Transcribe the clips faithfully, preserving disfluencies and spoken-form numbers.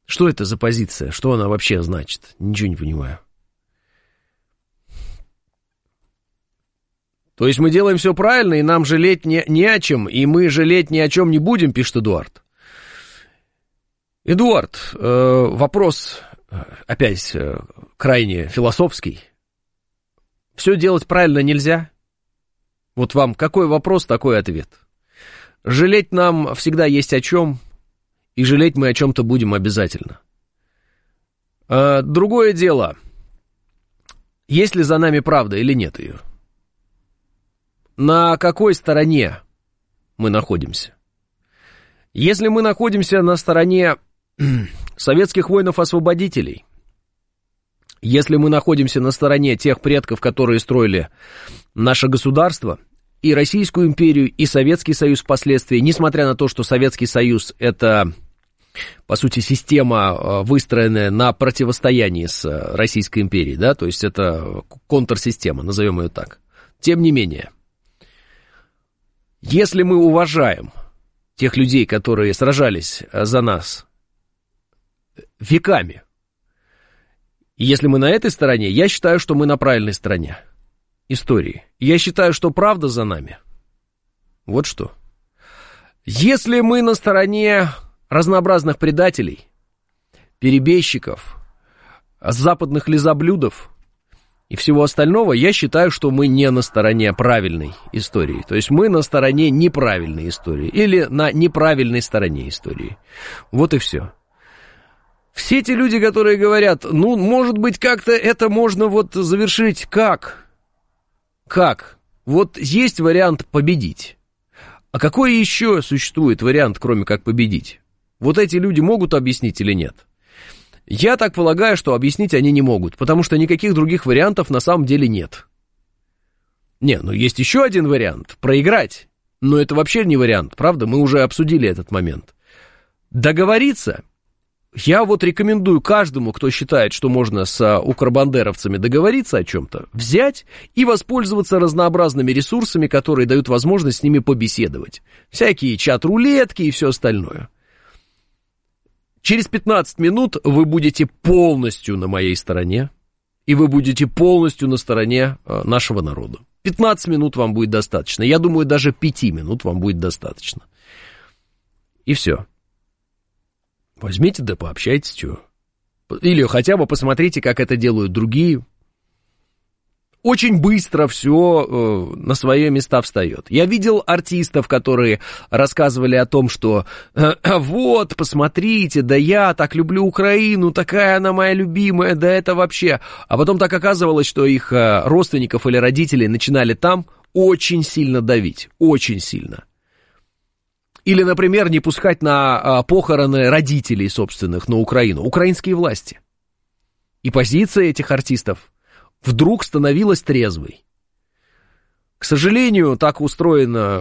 Что это за позиция? Что она вообще значит? Ничего не понимаю. То есть мы делаем все правильно, и нам жалеть не, не о чем, и мы жалеть ни о чем не будем, пишет Эдуард. Эдуард, э, вопрос, опять, э, крайне философский. Все делать правильно нельзя? Вот вам какой вопрос, такой ответ. Жалеть нам всегда есть о чем, и жалеть мы о чем-то будем обязательно. Э, другое дело, есть ли за нами правда или нет ее? На какой стороне мы находимся? Если мы находимся на стороне советских воинов-освободителей, если мы находимся на стороне тех предков, которые строили наше государство, и Российскую империю, и Советский Союз впоследствии, несмотря на то, что Советский Союз — это, по сути, система, выстроенная на противостоянии с Российской империей, да, то есть это контрсистема, назовем ее так. Тем не менее, если мы уважаем тех людей, которые сражались за нас веками, и если мы на этой стороне, я считаю, что мы на правильной стороне истории. Я считаю, что правда за нами. Вот что. Если мы на стороне разнообразных предателей, перебежчиков, западных лизоблюдов и всего остального, я считаю, что мы не на стороне правильной истории. То есть мы на стороне неправильной истории. Или на неправильной стороне истории. Вот и все. Все те люди, которые говорят, ну, может быть, как-то это можно вот завершить. Как? Как? Вот есть вариант победить. А какой еще существует вариант, кроме как победить? Вот эти люди могут объяснить или нет? Я так полагаю, что объяснить они не могут, потому что никаких других вариантов на самом деле нет. Не, ну есть еще один вариант – проиграть. Но это вообще не вариант, правда? Мы уже обсудили этот момент. Договориться. Я вот рекомендую каждому, кто считает, что можно с укрбандеровцами договориться о чем-то, взять и воспользоваться разнообразными ресурсами, которые дают возможность с ними побеседовать. Всякие чат-рулетки и все остальное. Через пятнадцать минут вы будете полностью на моей стороне, и вы будете полностью на стороне нашего народа. пятнадцать минут вам будет достаточно. Я думаю, даже пять минут вам будет достаточно. И все. Возьмите да пообщайтесь, что. Или хотя бы посмотрите, как это делают другие. Очень быстро все э, на свои места встает. Я видел артистов, которые рассказывали о том, что э, вот, посмотрите, да я так люблю Украину, такая она моя любимая, да это вообще. А потом так оказывалось, что их э, родственников или родителей начинали там очень сильно давить, очень сильно. Или, например, не пускать на э, похороны родителей собственных на Украину, украинские власти. И позиция этих артистов вдруг становилась трезвой. К сожалению, так устроено,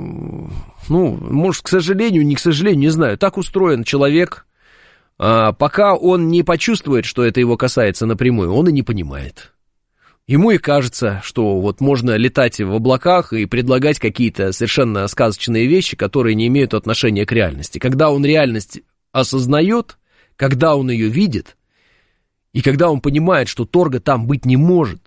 ну, может, к сожалению, не к сожалению, не знаю, так устроен человек, пока он не почувствует, что это его касается напрямую, он и не понимает. Ему и кажется, что вот можно летать в облаках и предлагать какие-то совершенно сказочные вещи, которые не имеют отношения к реальности. Когда он реальность осознает, когда он ее видит, и когда он понимает, что торга там быть не может,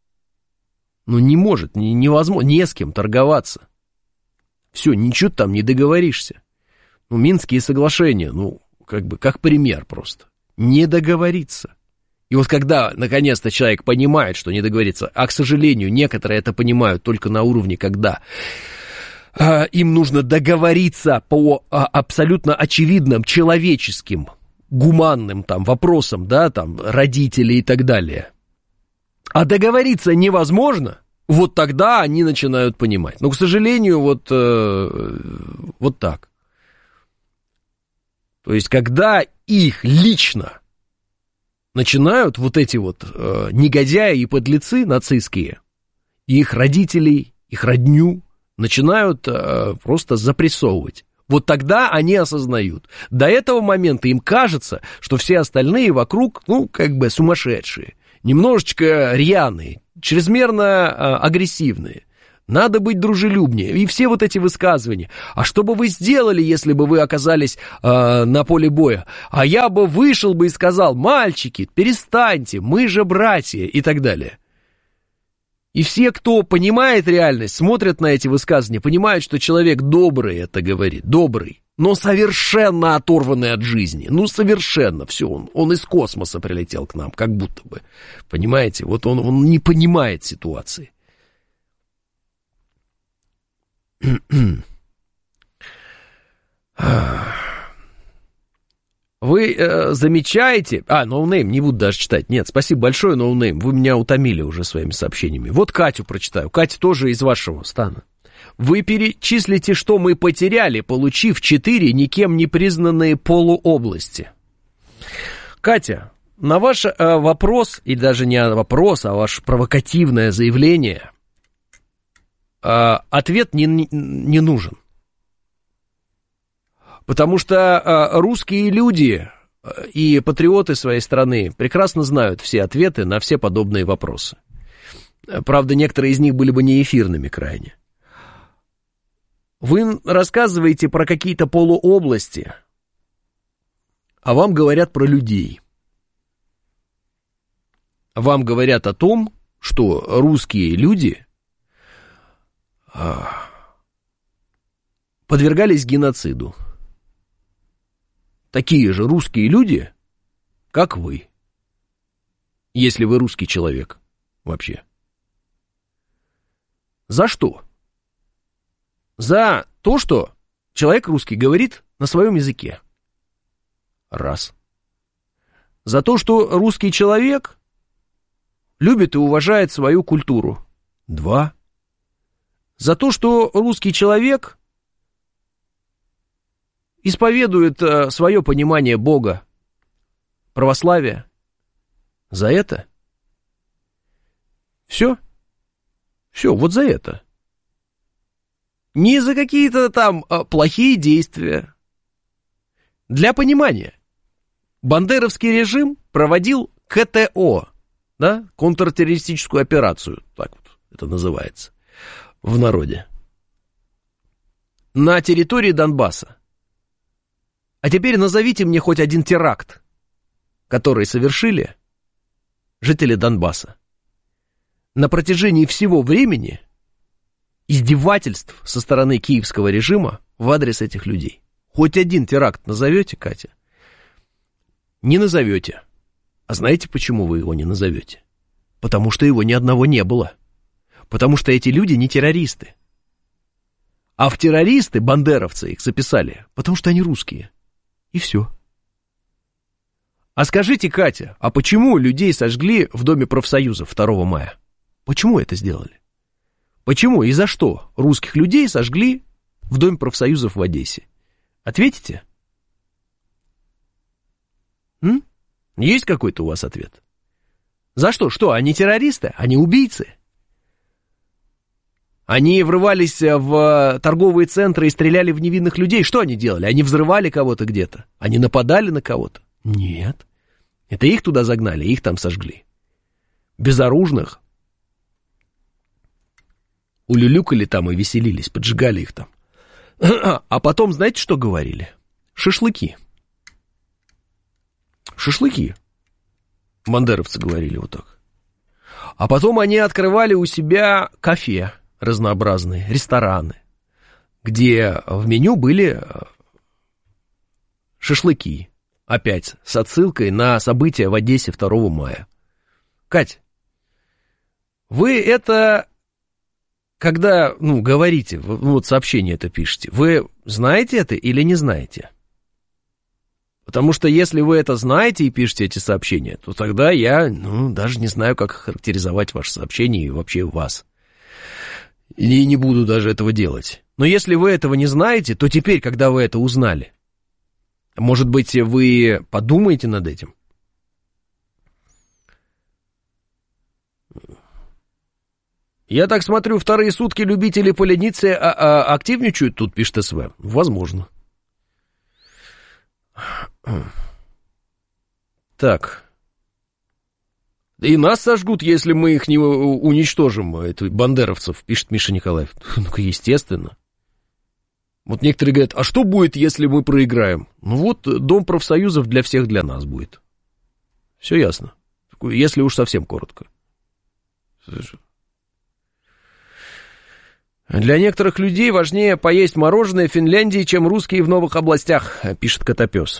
ну не может, не, невозможно, не с кем торговаться. Все, ничего там не договоришься. Ну, Минские соглашения, ну, как бы, как пример просто. Не договориться. И вот когда, наконец-то, человек понимает, что не договорится, а, к сожалению, некоторые это понимают только на уровне, когда а, им нужно договориться по а, абсолютно очевидным человеческим гуманным там вопросам, да, там, родителей и так далее. А договориться невозможно, вот тогда они начинают понимать. Но, к сожалению, вот, э, вот так. То есть, когда их лично начинают вот эти вот э, негодяи и подлецы нацистские, их родителей, их родню, начинают э, просто запрессовывать. Вот тогда они осознают. До этого момента им кажется, что все остальные вокруг, ну, как бы сумасшедшие, немножечко рьяные, чрезмерно а, агрессивные. надо быть дружелюбнее, и все вот эти высказывания. А что бы вы сделали, если бы вы оказались э, на поле боя? А я бы вышел бы и сказал: мальчики, перестаньте, мы же братья, и так далее. И все, кто понимает реальность, смотрят на эти высказывания, понимают, что человек добрый это говорит, добрый, но совершенно оторванный от жизни. Ну, совершенно, все, он, он из космоса прилетел к нам, как будто бы. Понимаете, вот он, он не понимает ситуации. Вы э, замечаете... А, ноунейм, не буду даже читать. Нет, спасибо большое, ноунейм. Вы меня утомили уже своими сообщениями. Вот Катю прочитаю. Катя тоже из вашего стана. Вы перечислите, что мы потеряли, получив четыре никем не признанные полуобласти. Катя, на ваш э, вопрос, и даже не вопрос, а ваше провокативное заявление, э, ответ не, не, не нужен. Потому что э, русские люди э, и патриоты своей страны прекрасно знают все ответы на все подобные вопросы. Правда, некоторые из них были бы неэфирными крайне. Вы рассказываете про какие-то полуобласти, а вам говорят про людей. Вам говорят о том, что русские люди э, подвергались геноциду. Такие же русские люди, как вы. Если вы русский человек вообще. За что? За то, что человек русский говорит на своем языке. Раз. За то, что русский человек любит и уважает свою культуру. Два. За то, что русский человек исповедует э, свое понимание Бога, православия. За это? Все? Все, вот за это. Не за какие-то там э, плохие действия. Для понимания. Бандеровский режим проводил ка тэ о, да, контртеррористическую операцию, так вот это называется в народе, на территории Донбасса. А теперь назовите мне хоть один теракт, который совершили жители Донбасса. На протяжении всего времени издевательств со стороны киевского режима в адрес этих людей. Хоть один теракт назовете, Катя? Не назовете. А знаете, почему вы его не назовете? Потому что его ни одного не было. Потому что эти люди не террористы. А в террористы, бандеровцы, их записали, потому что они русские. И все. А скажите, Катя, а почему людей сожгли в Доме профсоюзов второго мая? Почему это сделали? Почему и за что русских людей сожгли в Доме профсоюзов в Одессе? Ответите? М? Есть какой-то у вас ответ? За что? Что, они террористы? Они убийцы? Они врывались в торговые центры и стреляли в невинных людей. Что они делали? Они взрывали кого-то где-то? Они нападали на кого-то? Нет. Это их туда загнали, их там сожгли. Безоружных. Улюлюкали там и веселились, поджигали их там. А потом, знаете, что говорили? Шашлыки. Шашлыки. Бандеровцы говорили вот так. А потом они открывали у себя кафе разнообразные, рестораны, где в меню были шашлыки. Опять с отсылкой на события в Одессе второго мая. Кать, вы это, когда, ну, говорите, вот сообщение это пишете, вы знаете это или не знаете? Потому что если вы это знаете и пишете эти сообщения, то тогда я, ну, даже не знаю, как характеризовать ваше сообщение и вообще вас. И не буду даже этого делать. Но если вы этого не знаете, то теперь, когда вы это узнали, может быть, вы подумаете над этим? Я так смотрю, вторые сутки любители полениться а, а, активничают тут, пишет СВ. Возможно. Так. И нас сожгут, если мы их не уничтожим, это бандеровцев, пишет Миша Николаев. Ну-ка, естественно. Вот некоторые говорят, а что будет, если мы проиграем? Ну вот, дом профсоюзов для всех, для нас будет. Все ясно. Если уж совсем коротко. Для некоторых людей важнее поесть мороженое в Финляндии, чем русские в новых областях, пишет Котопес.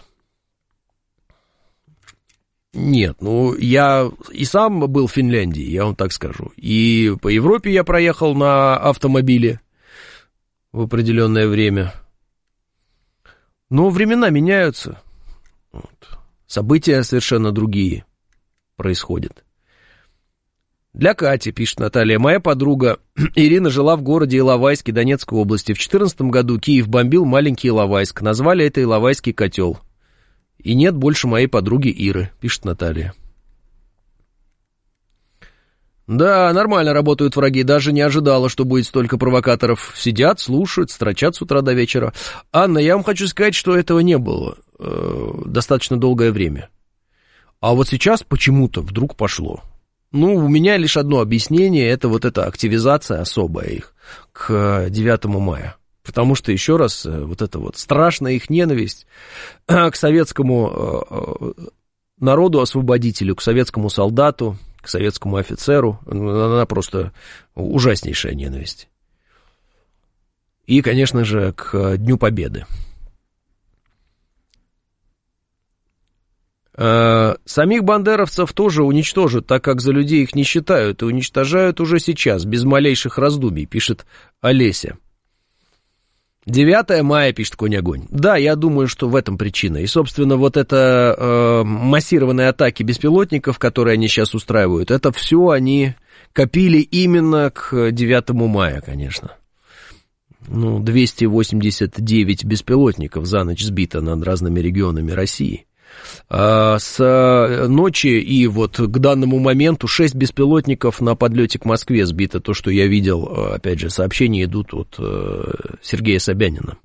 Нет, ну, я и сам был в Финляндии, я вам так скажу. И по Европе я проехал на автомобиле в определенное время. Но времена меняются. Вот. События совершенно другие происходят. Для Кати, пишет Наталья, моя подруга Ирина жила в городе Иловайске Донецкой области. В две тысячи четырнадцатом году Киев бомбил маленький Иловайск. Назвали это Иловайский котел. И нет больше моей подруги Иры, пишет Наталья. Да, нормально работают враги, даже не ожидала, что будет столько провокаторов. Сидят, слушают, строчат с утра до вечера. Анна, я вам хочу сказать, что этого не было э, достаточно долгое время. А вот сейчас почему-то вдруг пошло. Ну, у меня лишь одно объяснение, это вот эта активизация особая их к девятому мая. Потому что, еще раз, вот эта вот страшная их ненависть к советскому народу-освободителю, к советскому солдату, к советскому офицеру, она просто ужаснейшая ненависть. И, конечно же, к Дню Победы. Самих бандеровцев тоже уничтожат, так как за людей их не считают и уничтожают уже сейчас, без малейших раздумий, пишет Олеся. девятое мая, пишет Конь-Огонь. Да, я думаю, что в этом причина. И, собственно, вот это э, массированные атаки беспилотников, которые они сейчас устраивают, это все они копили именно к девятому мая, конечно. Ну, двести восемьдесят девять беспилотников за ночь сбито над разными регионами России. А с ночи и вот к данному моменту шесть беспилотников на подлете к Москве сбито. То, что я видел, опять же, сообщения идут от Сергея Собянина.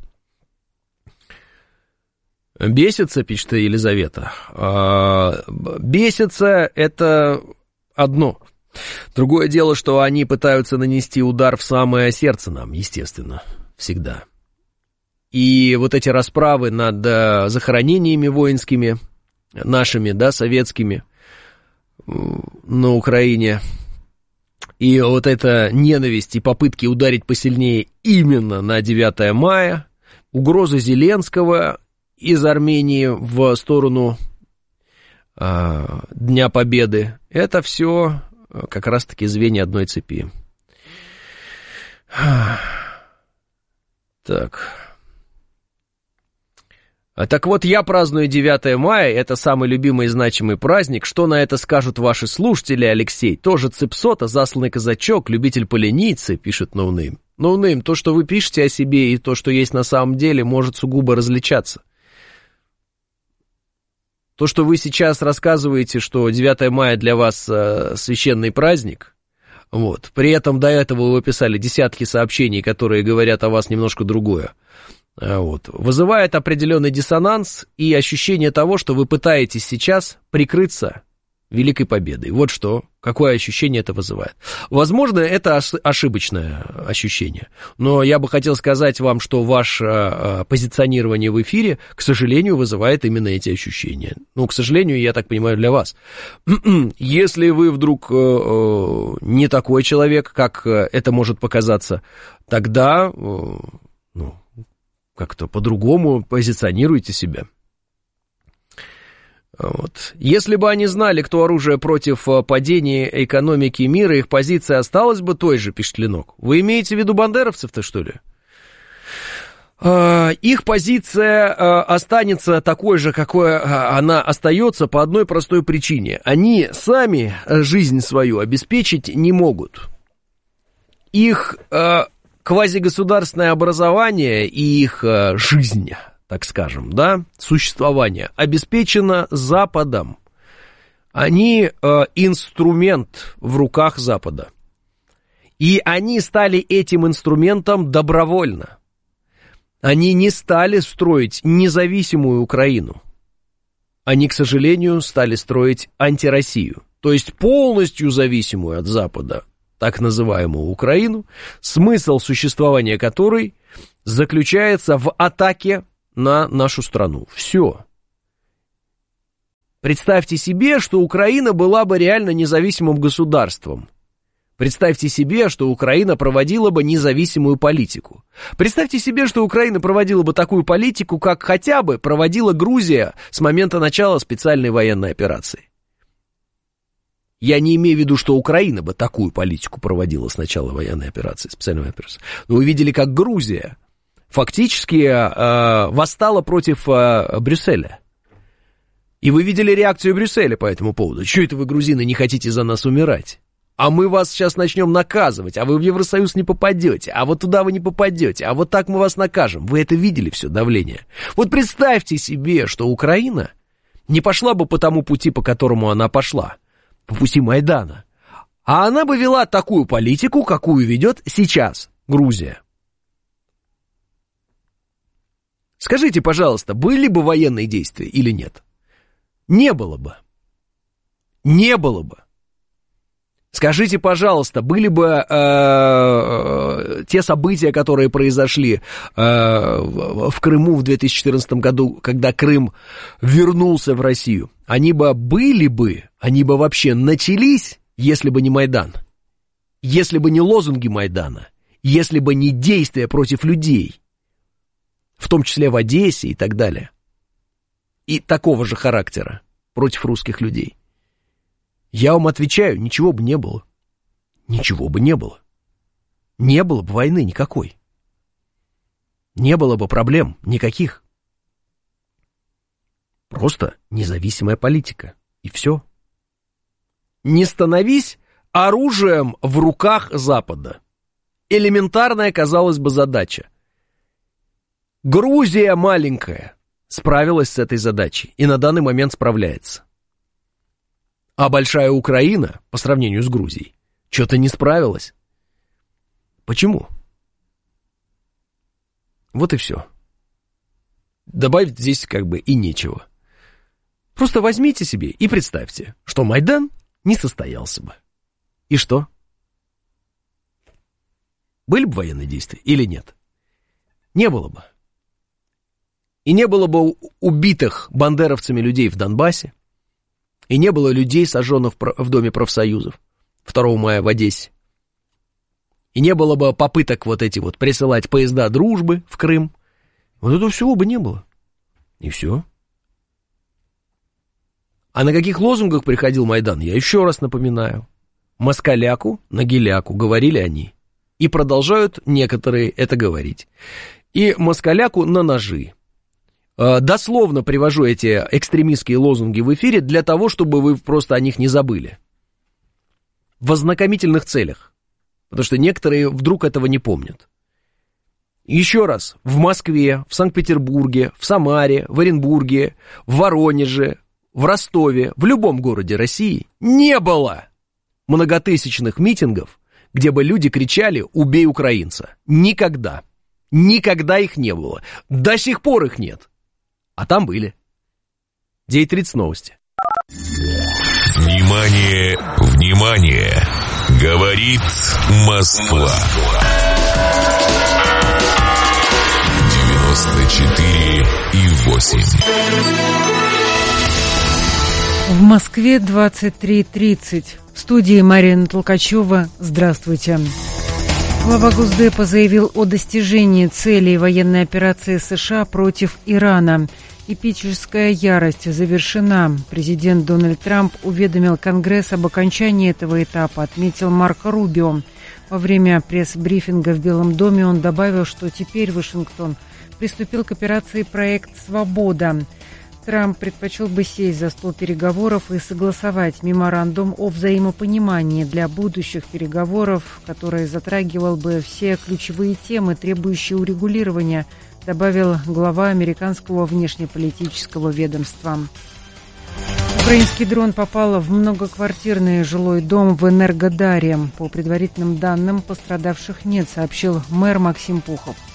Бесится, пишет Елизавета. А, бесится — это одно. Другое дело, что они пытаются нанести удар в самое сердце нам, естественно, всегда. И вот эти расправы над э, захоронениями воинскими, нашими, да, советскими, э, на Украине, и вот эта ненависть и попытки ударить посильнее именно на девятое мая, угрозы Зеленского из Армении в сторону э, Дня Победы, это все как раз-таки звенья одной цепи. Так... Так вот, я праздную девятое мая, это самый любимый и значимый праздник. Что на это скажут ваши слушатели, Алексей? Тоже цыпсота, засланный казачок, любитель полениться, пишет Ноунейм. Ноунейм, то, что вы пишете о себе, и то, что есть на самом деле, может сугубо различаться. То, что вы сейчас рассказываете, что девятое мая для вас э, священный праздник, вот, при этом до этого вы писали десятки сообщений, которые говорят о вас немножко другое. Вот. Вызывает определенный диссонанс и ощущение того, что вы пытаетесь сейчас прикрыться Великой Победой. Вот что, какое ощущение это вызывает. Возможно, это ошибочное ощущение, но я бы хотел сказать вам, что ваше позиционирование в эфире, к сожалению, вызывает именно эти ощущения. Ну, к сожалению, я так понимаю, для вас. Если вы вдруг не такой человек, как это может показаться, тогда, ну, как-то по-другому позиционируйте себя. Вот. Если бы они знали, кто оружие против падения экономики мира, их позиция осталась бы той же, пишет Ленок. Вы имеете в виду бандеровцев-то, что ли? Их позиция останется такой же, какой она остается, по одной простой причине. Они сами жизнь свою обеспечить не могут. Их квазигосударственное образование и их жизнь, так скажем, да, существование обеспечено Западом. Они э, инструмент в руках Запада. И они стали этим инструментом добровольно. Они не стали строить независимую Украину. Они, к сожалению, стали строить антироссию. то есть полностью зависимую от Запада, так называемую Украину, смысл существования которой заключается в атаке на нашу страну. Все. Представьте себе, что Украина была бы реально независимым государством. Представьте себе, что Украина проводила бы независимую политику. Представьте себе, что Украина проводила бы такую политику, как хотя бы проводила Грузия с момента начала специальной военной операции. Я не имею в виду, что Украина бы такую политику проводила с начала военной операции, специальной военной операции. Но вы видели, как Грузия фактически э, восстала против э, Брюсселя. И вы видели реакцию Брюсселя по этому поводу. Чего это вы, грузины, не хотите за нас умирать? А мы вас сейчас начнем наказывать, а вы в Евросоюз не попадете, а вот туда вы не попадете, а вот так мы вас накажем. Вы это видели, все давление? Вот представьте себе, что Украина не пошла бы по тому пути, по которому она пошла, по пути Майдана, а она бы вела такую политику, какую ведет сейчас Грузия. Скажите, пожалуйста, были бы военные действия или нет? Не было бы. Не было бы. Скажите, пожалуйста, были бы э, э, те события, которые произошли э, в, в Крыму в две тысячи четырнадцатом году, когда Крым вернулся в Россию, они бы были бы, они бы вообще начались, если бы не Майдан, если бы не лозунги Майдана, если бы не действия против людей, в том числе в Одессе и так далее, и такого же характера против русских людей. Я вам отвечаю, ничего бы не было. Ничего бы не было. Не было бы войны никакой. Не было бы проблем никаких. Просто независимая политика. И все. Не становись оружием в руках Запада. Элементарная, казалось бы, задача. Грузия маленькая справилась с этой задачей и на данный момент справляется. А большая Украина, по сравнению с Грузией, что-то не справилась. Почему? Вот и все. Добавить здесь как бы и нечего. Просто возьмите себе и представьте, что Майдан не состоялся бы. И что? Были бы военные действия или нет? Не было бы. И не было бы убитых бандеровцами людей в Донбассе. И не было людей, сожженных в Доме профсоюзов второго мая в Одессе. И не было бы попыток вот эти вот присылать поезда дружбы в Крым. Вот этого всего бы не было. И все. А на каких лозунгах приходил Майдан, я еще раз напоминаю. Москаляку на геляку, говорили они. И продолжают некоторые это говорить. И москаляку на ножи. Дословно привожу эти экстремистские лозунги в эфире для того, чтобы вы просто о них не забыли. В ознакомительных целях. Потому что некоторые вдруг этого не помнят. Еще раз. В Москве, в Санкт-Петербурге, в Самаре, в Оренбурге, в Воронеже, в Ростове, в любом городе России не было многотысячных митингов, где бы люди кричали «Убей украинца». Никогда. Никогда их не было. До сих пор их нет. А там были. девять тридцать новости. Внимание, внимание! Говорит Москва. девяносто четыре и восемь. В Москве двадцать три тридцать. В студии Марина Толкачева. Здравствуйте. Глава Госдепа заявил о достижении целей военной операции США против Ирана. Эпическая ярость завершена. Президент Дональд Трамп уведомил Конгресс об окончании этого этапа, отметил Марко Рубио. Во время пресс-брифинга в Белом доме он добавил, что теперь Вашингтон приступил к операции «Проект Свобода». Трамп предпочел бы сесть за стол переговоров и согласовать меморандум о взаимопонимании для будущих переговоров, который затрагивал бы все ключевые темы, требующие урегулирования, добавил глава американского внешнеполитического ведомства. Украинский дрон попал в многоквартирный жилой дом в Энергодаре. По предварительным данным, пострадавших нет, сообщил мэр Максим Пухов.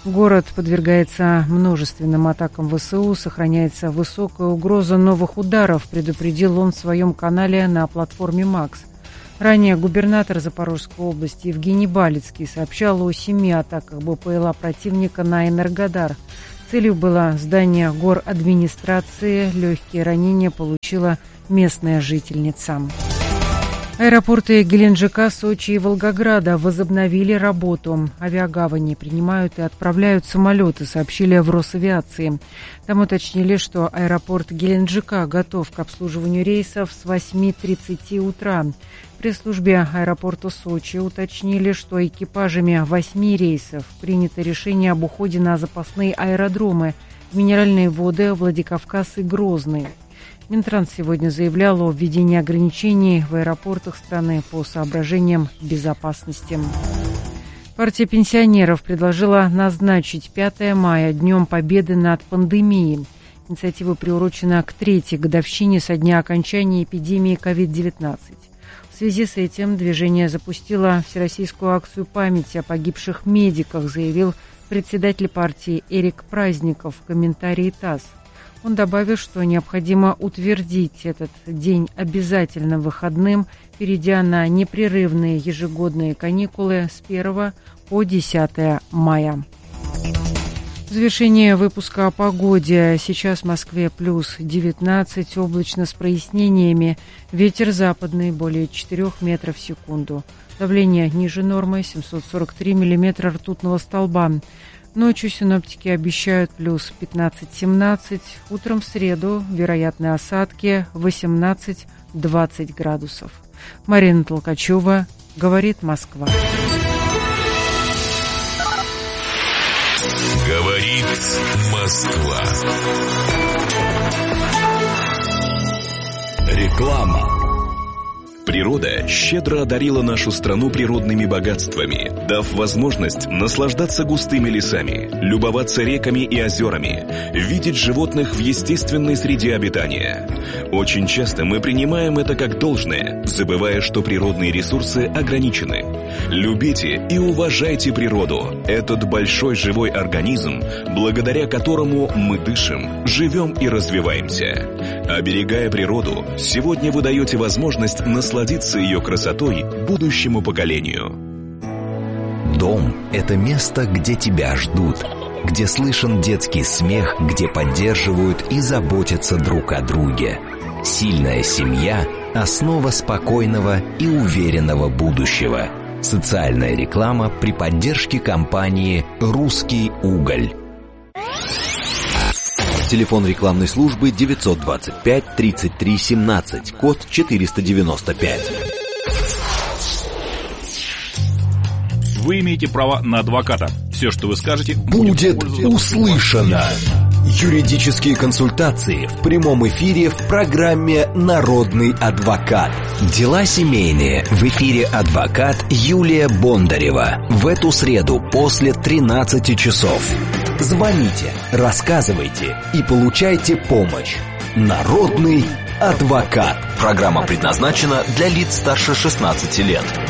Город подвергается множественным атакам ВСУ, сохраняется высокая угроза новых ударов, предупредил он в своем канале на платформе «Макс». Ранее губернатор Запорожской области Евгений Балицкий сообщал о семи атаках БПЛА противника на Энергодар. Целью было здание горадминистрации. Легкие ранения получила местная жительница. Аэропорты Геленджика, Сочи и Волгограда возобновили работу. Авиагавани принимают и отправляют самолеты, сообщили в Росавиации. Там уточнили, что аэропорт Геленджика готов к обслуживанию рейсов с восьми тридцати утра. В пресс-службе аэропорта Сочи уточнили, что экипажами восьми рейсов принято решение об уходе на запасные аэродромы в Минеральные воды, Владикавказ и Грозный. Минтранс сегодня заявлял о введении ограничений в аэропортах страны по соображениям безопасности. Партия пенсионеров предложила назначить пятое мая Днем Победы над пандемией. Инициатива приурочена к третьей годовщине со дня окончания эпидемии ковид девятнадцать. В связи с этим движение запустило всероссийскую акцию памяти о погибших медиках, заявил председатель партии Эрик Праздников в комментарии ТАСС. Он добавил, что необходимо утвердить этот день обязательным выходным, перейдя на непрерывные ежегодные каникулы с первого по десятое мая. В завершение выпуска о погоде. Сейчас в Москве плюс девятнадцать, облачно с прояснениями. Ветер западный более четырёх метров в секунду. Давление ниже нормы семьсот сорок три миллиметра ртутного столба. Ночью синоптики обещают плюс пятнадцать-семнадцать. Утром в среду вероятны осадки восемнадцать-двадцать градусов. Марина Толкачева, говорит Москва. Говорит Москва. Реклама. Природа щедро одарила нашу страну природными богатствами, дав возможность наслаждаться густыми лесами, любоваться реками и озерами, видеть животных в естественной среде обитания. Очень часто мы принимаем это как должное, забывая, что природные ресурсы ограничены. Любите и уважайте природу, этот большой живой организм, благодаря которому мы дышим, живем и развиваемся. Оберегая природу, сегодня вы даете возможность насладиться ее красотой будущему поколению. Дом – это место, где тебя ждут, где слышен детский смех, где поддерживают и заботятся друг о друге. Сильная семья – основа спокойного и уверенного будущего. Социальная реклама при поддержке компании «Русский уголь». Телефон рекламной службы девятьсот двадцать пять тридцать три семнадцать, код четыреста девяносто пять. Вы имеете право на адвоката. Все, что вы скажете, будет услышано. Юридические консультации в прямом эфире в программе «Народный адвокат». Дела семейные. В эфире адвокат Юлия Бондарева. В эту среду после тринадцати часов. Звоните, рассказывайте и получайте помощь. Народный адвокат. Программа предназначена для лиц старше шестнадцати лет.